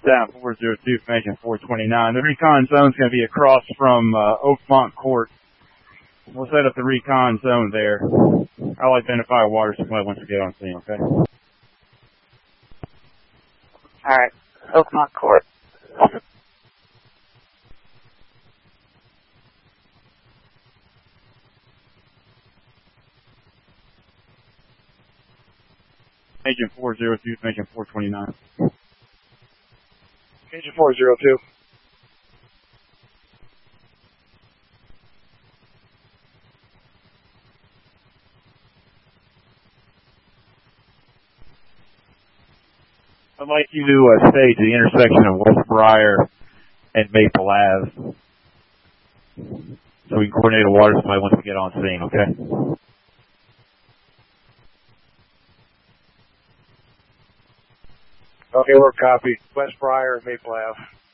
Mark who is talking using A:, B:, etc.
A: Down 402, making 429. The recon zone's going to be across from Oakmont Court. We'll set up the recon zone there. I'll identify a water supply once we get on scene, okay?
B: All right. Oakmont Court.
A: Agent 402, making 429.
C: Agent 402.
A: I'd like you to stay to the intersection of West Briar and Maple Ave, so we can coordinate a water supply once we get on scene, okay?
C: Okay, we're copy. West Briar and Maple Ave.